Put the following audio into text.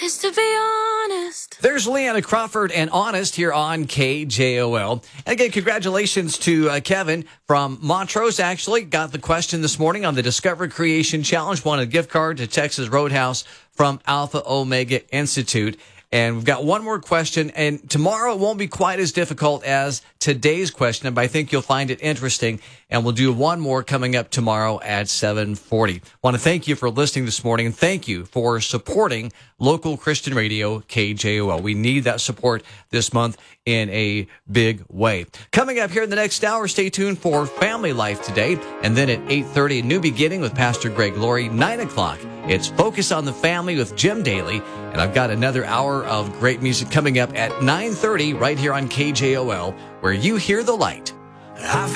is to be honest. There's Leanna Crawford and Honest here on KJOL. And again, congratulations to Kevin from Montrose. Actually, got the question this morning on the Discover Creation Challenge. Won a gift card to Texas Roadhouse from Alpha Omega Institute. And we've got one more question, and tomorrow it won't be quite as difficult as today's question, but I think you'll find it interesting, and we'll do one more coming up tomorrow at 7:40. Want to thank you for listening this morning, and thank you for supporting local Christian radio, KJOL. We need that support this month in a big way. Coming up here in the next hour, stay tuned for Family Life Today, and then at 8:30, a new beginning with Pastor Greg Laurie. 9 o'clock, it's Focus on the Family with Jim Daly, and I've got another hour of great music coming up at 9:30 right here on KJOL, where you hear the light.